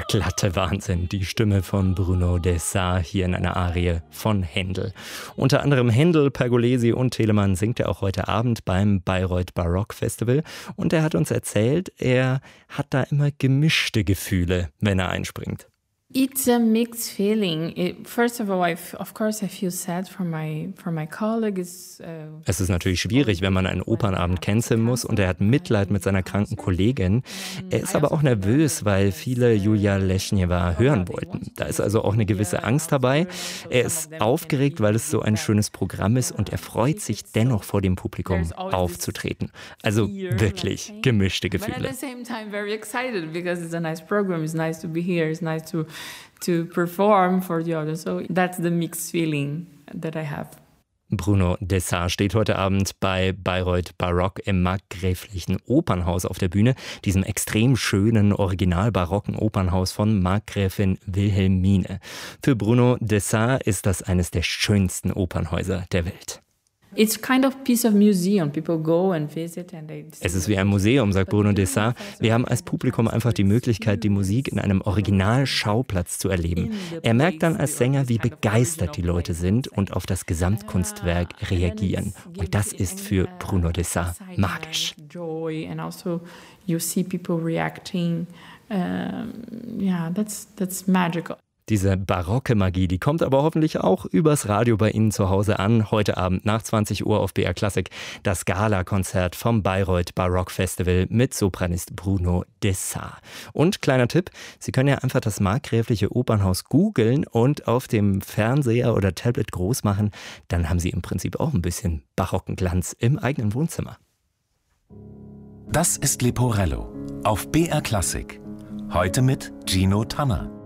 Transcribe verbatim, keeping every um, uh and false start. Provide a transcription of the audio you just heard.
glatte Wahnsinn. Die Stimme von Bruno Desar hier in einer Arie von Händel. Unter anderem Händel, Pergolesi und Telemann singt er auch heute Abend beim Bayreuth Baroque Festival. Und er hat uns erzählt, er hat da immer gemischte Gefühle, wenn er einspringt. It's a mixed feeling. It, first of all, I f- of course I feel sad for my for my colleagues. Uh, Es ist natürlich schwierig, wenn man einen Opernabend canceln muss und er hat Mitleid mit seiner kranken Kollegin. Er ist aber auch nervös, weil viele Julia Leschnjewa hören wollten. Da ist also auch eine gewisse Angst dabei. Er ist aufgeregt, weil es so ein schönes Programm ist und er freut sich dennoch vor dem Publikum aufzutreten. Also wirklich gemischte Gefühle. But at the same time very excited because it's a nice program. It's nice to be here. It's nice to to perform for the audience. So that's the mixed feeling that I have. Bruno Desar steht heute Abend bei Bayreuth Baroque im Markgräflichen Opernhaus auf der Bühne, diesem extrem schönen, original-barocken Opernhaus von Markgräfin Wilhelmine. Für Bruno Desar ist das eines der schönsten Opernhäuser der Welt. It's kind of piece of museum. People go and visit and they. Es ist wie ein Museum, sagt Bruno Desar. Wir haben als Publikum einfach die Möglichkeit, die Musik in einem Originalschauplatz zu erleben. Er merkt dann als Sänger, wie begeistert die Leute sind und auf das Gesamtkunstwerk reagieren. Und das ist für Bruno Desar magisch. Joy and also you see people reacting. Um, yeah, that's that's magical. Diese barocke Magie, die kommt aber hoffentlich auch übers Radio bei Ihnen zu Hause an. Heute Abend nach zwanzig Uhr auf B R Klassik das Gala-Konzert vom Bayreuth Baroque Festival mit Sopranist Bruno Desar. Und kleiner Tipp, Sie können ja einfach das Markgräfliche Opernhaus googeln und auf dem Fernseher oder Tablet groß machen. Dann haben Sie im Prinzip auch ein bisschen barocken Glanz im eigenen Wohnzimmer. Das ist Leporello auf B R Klassik. Heute mit Gino Tanner.